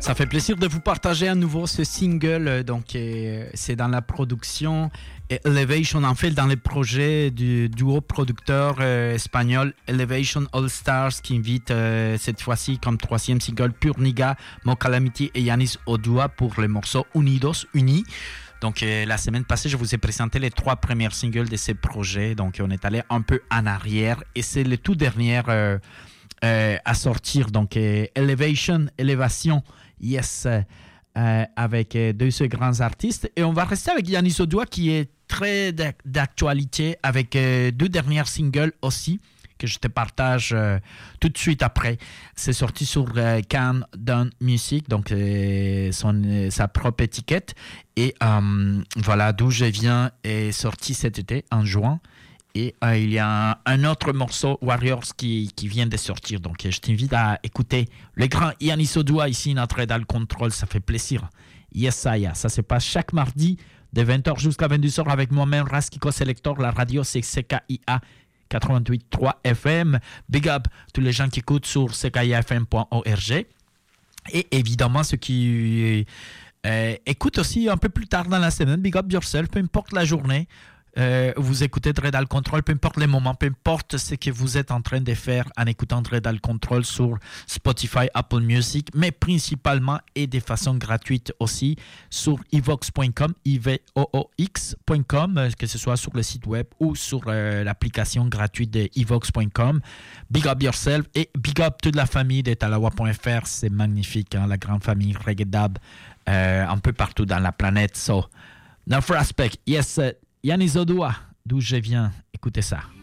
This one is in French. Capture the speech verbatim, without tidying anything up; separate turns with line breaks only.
Ça fait plaisir de vous partager à nouveau ce single. Donc, euh, c'est dans la production Elevation, en fait, dans le projet du duo producteur euh, espagnol Elevation All Stars, qui invite euh, cette fois-ci comme troisième single Pure Niga, Mo Calamity et Yanis Odua pour le morceau Unidos, Unis. Donc, euh, la semaine passée, je vous ai présenté les trois premiers singles de ces projets. Donc, on est allé un peu en arrière et c'est le tout dernier euh, euh, à sortir. Donc, euh, Elevation, Élévation, yes, euh, avec euh, deux grands artistes. Et on va rester avec Yanis Odua qui est très d'actualité avec euh, deux derniers singles aussi que je te partage euh, tout de suite après. C'est sorti sur euh, Countdown Music, donc euh, son, euh, sa propre étiquette. Et euh, voilà, D'où je viens est sorti cet été, en juin. Et euh, il y a un, un autre morceau, Warriors, qui, qui vient de sortir. Donc je t'invite à écouter le grand Yanis Odua ici, notre dans le contrôle. Ça fait plaisir. Yes, ça, yeah. Ça se passe chaque mardi de vingt heures jusqu'à vingt-deux heures avec moi-même, Raskiko Selector. La radio, c'est C K I A quatre-vingt-huit virgule trois F M. Big up tous les gens qui écoutent sur c k i a f m point org. Et évidemment, ceux qui euh, écoutent aussi un peu plus tard dans la semaine, big up yourself, peu importe la journée. Euh, vous écoutez Dread Control, peu importe les moments, peu importe ce que vous êtes en train de faire en écoutant Dread Control sur Spotify, Apple Music, mais principalement et de façon gratuite aussi sur evox point com, i v o o x point com, que ce soit sur le site web ou sur euh, l'application gratuite de evox point com. Big up yourself et big up toute la famille de talawa point f r, c'est magnifique, hein, la grande famille Reggae Dub, euh, un peu partout dans la planète. So, now for aspect, yes, uh, Yanis Odua, d'où je viens, écoutez ça.